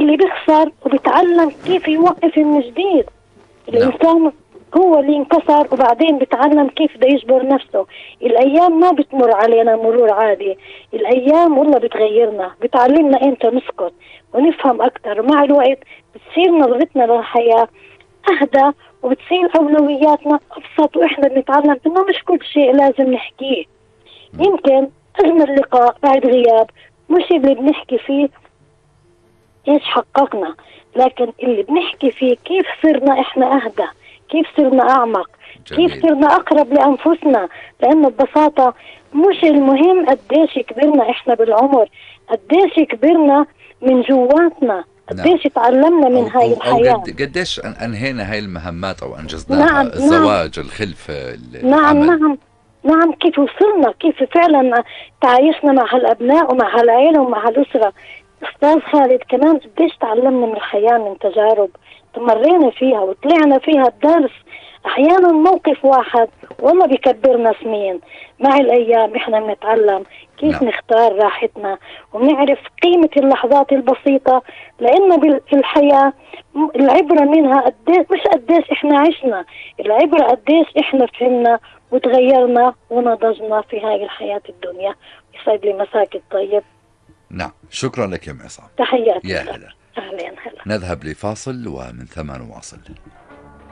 اللي بيخسر وبيتعلم كيف يوقف من جديد. الإنسان هو اللي انكسر وبعدين بيتعلم كيف بده يجبر نفسه. الأيام ما بتمر علينا مرور عادي، الأيام والله بتغيرنا، بتعلمنا إمتى نسكت ونفهم أكتر. ومع الوقت بتصير نظرتنا للحياة أهدى، وبتصير أولوياتنا أبسط، وإحنا بنتعلم إنه مش كل شيء لازم نحكيه. يمكن أجمل لقاء بعد غياب مش اللي بنحكي فيه إيش حققنا، لكن اللي بنحكي فيه كيف صرنا إحنا أهدى، كيف صرنا أعمق، جميل. كيف صرنا أقرب لأنفسنا. لأنه ببساطة مش المهم قديش كبرنا إحنا بالعمر، قديش كبرنا من جواتنا، قديش تعلمنا من هاي الحياة، أو قديش أنهينا هاي المهمات أو أنجزناها. نعم الزواج، الخلفة، نعم العمل. نعم نعم، كيف وصلنا، كيف فعلا تعايشنا مع هالأبناء ومع هالعيلة ومع هالأسرة. أستاذ خالد، كمان قديش تعلمنا من الحياة، من تجارب تمرينا فيها وطلعنا فيها الدرس. أحيانا موقف واحد والله بيكبرنا سنين. مع الأيام إحنا بنتعلم كيف نختار راحتنا ونعرف قيمة اللحظات البسيطة، لأنه بالحياة العبرة منها قديش، مش قديش إحنا عشنا، العبرة قديش إحنا فهمنا وتغيرنا ونضجنا في هاي الحياة الدنيا. يسعد لي مساك الطيب. نعم، شكرا لك يا معصم. تحياتي. يا هلا. أهلا هلا. نذهب لفاصل ومن ثم نواصل.